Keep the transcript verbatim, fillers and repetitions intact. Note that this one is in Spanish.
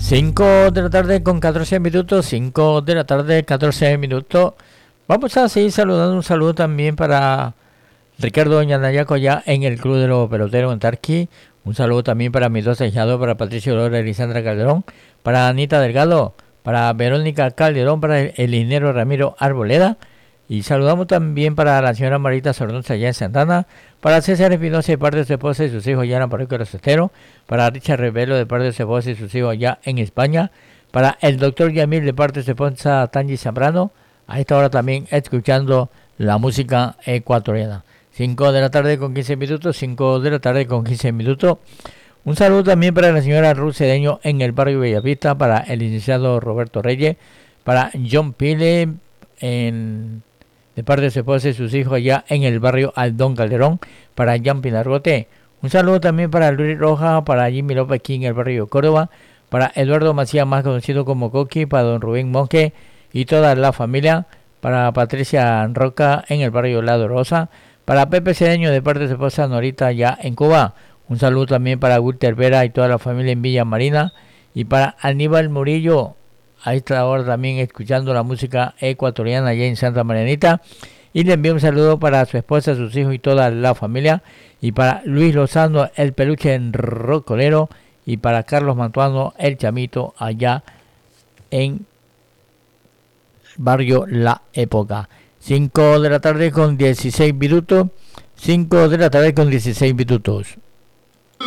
cinco de la tarde con catorce minutos, cinco de la tarde, catorce minutos. Vamos a seguir saludando. Un saludo también para Ricardo Ñanayaco ya en el Club de los Peloteros en Tarqui. Un saludo también para mis dos ahijados, para Patricio Lora y Elisandra Calderón, para Anita Delgado, para Verónica Calderón, para el, el ingeniero Ramiro Arboleda. Y saludamos también para la señora Marita Sornosa allá en Santana, para César Espinosa de parte de su esposa y sus hijos allá en la parroquia de los Esteros, para Richard Revelo de parte de su esposa y sus hijos allá en España, para el doctor Yamil de parte de su esposa Tangi Zambrano, a esta hora también escuchando la música ecuatoriana. cinco de la tarde con quince minutos, cinco de la tarde con quince minutos. Un saludo también para la señora Ruth Cedeño en el barrio Bellavista, para el licenciado Roberto Reyes, para John Pile en... de parte de su esposa y sus hijos allá en el barrio Aldón Calderón, para Jan Pinargote. Un saludo también para Luis Rojas, para Jimmy López aquí en el barrio Córdoba, para Eduardo Macías, más conocido como Coqui, para don Rubén Monque y toda la familia, para Patricia Roca en el barrio Lado Rosa, para Pepe Cedeño de parte de su esposa Norita allá en Cuba. Un saludo también para Wilter Vera y toda la familia en Villa Marina, y para Aníbal Murillo, a esta hora también escuchando la música ecuatoriana allá en Santa Marianita. Y le envío un saludo para su esposa, sus hijos y toda la familia. Y para Luis Lozano, el peluche en rocolero. Y para Carlos Mantuano, el chamito, allá en barrio La Época. cinco de la tarde con dieciséis minutos. cinco de la tarde con dieciséis minutos.